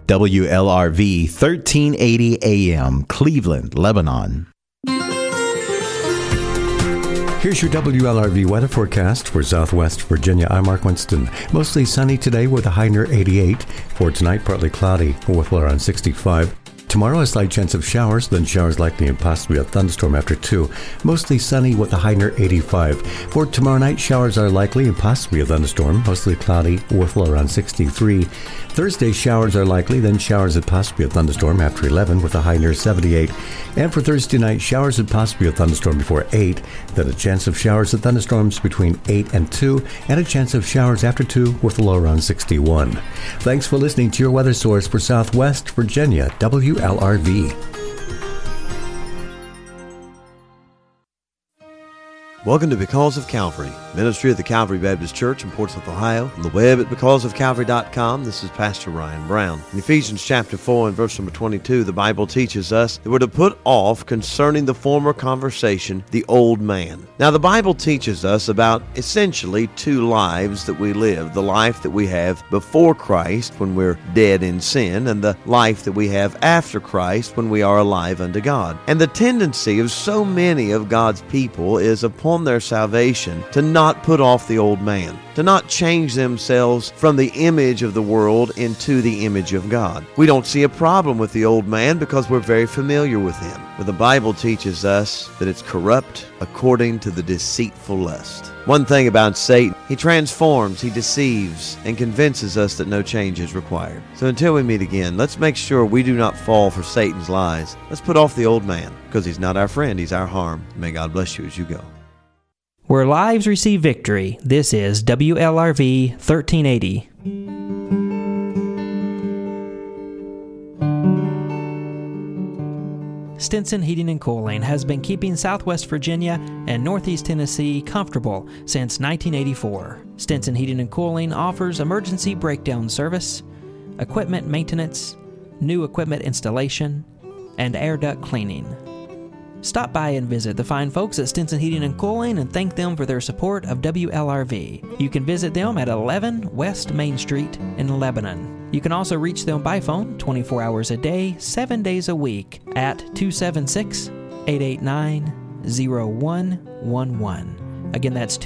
WLRV 1380 AM, Cleveland, Lebanon. Here's your WLRV weather forecast for Southwest Virginia. I'm Mark Winston. Mostly sunny today with a high near 88. For tonight, partly cloudy with low around 65. Tomorrow, a slight chance of showers, then showers likely and possibly a thunderstorm after 2. Mostly sunny with a high near 85. For tomorrow night, showers are likely and possibly a thunderstorm, mostly cloudy with low around 63. Thursday, showers are likely, then showers and possibly a thunderstorm after 11 with a high near 78. And for Thursday night, showers and possibly a thunderstorm before 8. Then a chance of showers and thunderstorms between 8 and 2, and a chance of showers after 2 with a low around 61. Thanks for listening to your weather source for Southwest Virginia, WLRV. Welcome to Because of Calvary, ministry of the Calvary Baptist Church in Portsmouth, Ohio. On the web at becauseofcalvary.com, this is Pastor Ryan Brown. In Ephesians chapter 4 and verse number 22, the Bible teaches us that we're to put off concerning the former conversation the old man. Now, the Bible teaches us about essentially two lives that we live. The life that we have before Christ when we're dead in sin, and the life that we have after Christ when we are alive unto God. And the tendency of so many of God's people is upon their salvation to not put off the old man, to not change themselves from the image of the world into the image of God. We don't see a problem with the old man because we're very familiar with him. But the Bible teaches us that it's corrupt according to the deceitful lust. One thing about Satan, he transforms, he deceives, and convinces us that no change is required. So until we meet again, let's make sure we do not fall for Satan's lies. Let's put off the old man, because he's not our friend, he's our harm. May God bless you as you go. Where lives receive victory, this is WLRV 1380. Stinson Heating and Cooling has been keeping Southwest Virginia and Northeast Tennessee comfortable since 1984. Stinson Heating and Cooling offers emergency breakdown service, equipment maintenance, new equipment installation, and air duct cleaning. Stop by and visit the fine folks at Stinson Heating and Cooling and thank them for their support of WLRV. You can visit them at 11 West Main Street in Lebanon. You can also reach them by phone 24 hours a day, 7 days a week at 276-889-0111. Again, that's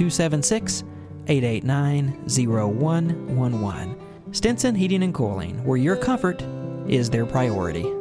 276-889-0111. Stinson Heating and Cooling, where your comfort is their priority.